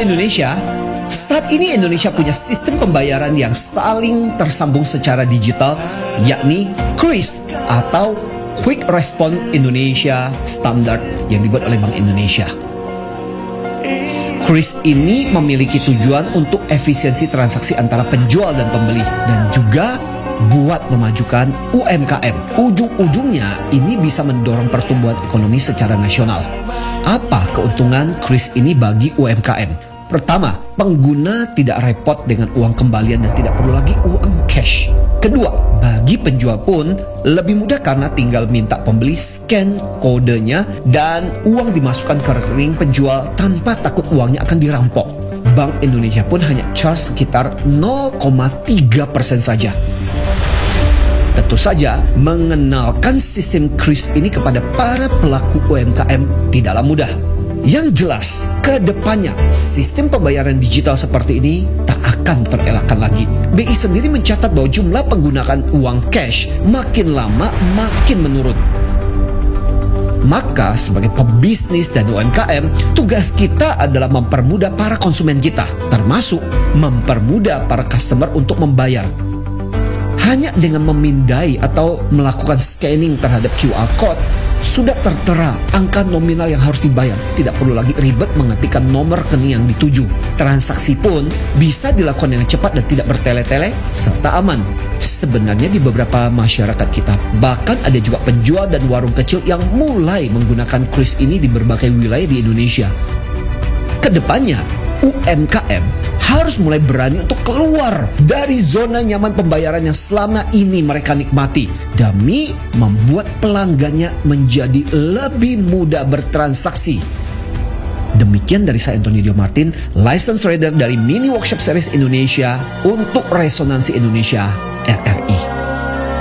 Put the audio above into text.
Indonesia, saat ini Indonesia punya sistem pembayaran yang saling tersambung secara digital, yakni QRIS atau Quick Response Indonesia Standard yang dibuat oleh Bank Indonesia. QRIS ini memiliki tujuan untuk efisiensi transaksi antara penjual dan pembeli dan juga buat memajukan UMKM. Ujung-ujungnya ini bisa mendorong pertumbuhan ekonomi secara nasional. Apa keuntungan QRIS ini bagi UMKM? Pertama, pengguna tidak repot dengan uang kembalian dan tidak perlu lagi uang cash. Kedua, bagi penjual pun lebih mudah karena tinggal minta pembeli scan kodenya dan uang dimasukkan ke rekening penjual tanpa takut uangnya akan dirampok. Bank Indonesia pun hanya charge sekitar 0,3% saja. Tentu saja, mengenalkan sistem QRIS ini kepada para pelaku UMKM tidaklah mudah. Yang jelas, ke depannya sistem pembayaran digital seperti ini tak akan terelakkan lagi. BI sendiri mencatat bahwa jumlah penggunaan uang cash makin lama makin menurun. Maka sebagai pebisnis dan UMKM, tugas kita adalah mempermudah para konsumen kita, termasuk mempermudah para customer untuk membayar. Hanya dengan memindai atau melakukan scanning terhadap QR Code, sudah tertera angka nominal yang harus dibayar. Tidak perlu lagi ribet mengetikkan nomor rekening yang dituju. Transaksi pun bisa dilakukan dengan cepat dan tidak bertele-tele serta aman. Sebenarnya di beberapa masyarakat kita, bahkan ada juga penjual dan warung kecil yang mulai menggunakan QRIS ini di berbagai wilayah di Indonesia. Kedepannya, UMKM harus mulai berani untuk keluar dari zona nyaman pembayaran yang selama ini mereka nikmati demi membuat pelanggannya menjadi lebih mudah bertransaksi. Demikian dari saya Antonio Dio Martin, License Trader dari Mini Workshop Series Indonesia untuk Resonansi Indonesia RR.